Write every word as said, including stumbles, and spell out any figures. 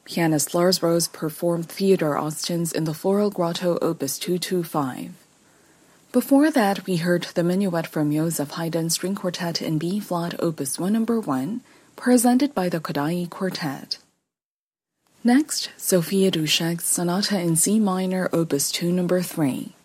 Pianist Lars Rose performed Theodore Austin's In the Floral Grotto Opus two twenty-five. Before that, we heard the Minuet from Joseph Haydn String Quartet in B-flat Opus one number one, presented by the Kodály Quartet. Next, Sophia Duschek's Sonata in C minor Opus two number three.